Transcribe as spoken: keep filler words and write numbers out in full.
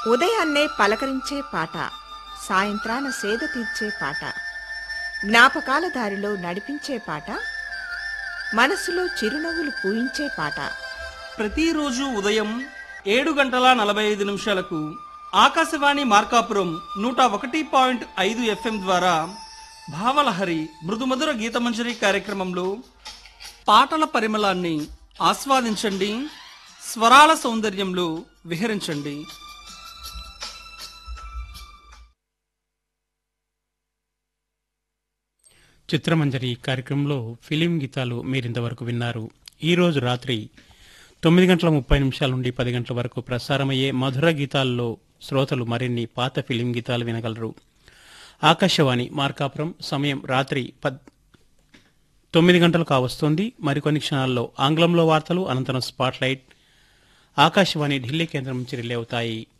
ఉదయాన్నే పలకరించే పాట, సాయంత్రాన సేద తీర్చే పాట, జ్ఞాపకాల దారిలో నడిపించే పాట, మనసులో చిరునవ్వులు పూయించే పాట. ప్రతిరోజు ఉదయం ఏడు గంటల నలభై ఐదు నిమిషాలకు ఆకాశవాణి మార్కాపురం నూట ఒకటి పాయింట్ ఐదు ఎఫ్ఎం ద్వారా భావలహరి మృదుమధుర గీతమంజరి కార్యక్రమంలో పాటల పరిమళాన్ని ఆస్వాదించండి, స్వరాల సౌందర్యంలో విహరించండి. చిత్రమంజరి కార్యక్రమంలో ఫిలిం గీతాలు మీరింతవరకు విన్నారు. ఈరోజు రాత్రి తొమ్మిది గంటల ముప్పై నిమిషాల నుండి పది గంటల వరకు ప్రసారమయ్యే మధుర గీతాల్లో శ్రోతలు మరిన్ని పాత ఫిలిం గీతాలు వినగలరు. ఆకాశవాణి మార్కాపురం సమయం రాత్రి పద్ తొమ్మిది గంటలు కావస్తోంది. మరికొన్ని క్షణాల్లో ఆంగ్లంలో వార్తలు, అనంతరం స్పాట్లైట్ ఆకాశవాణి ఢిల్లీ కేంద్రం నుంచి రిలే అవుతాయి.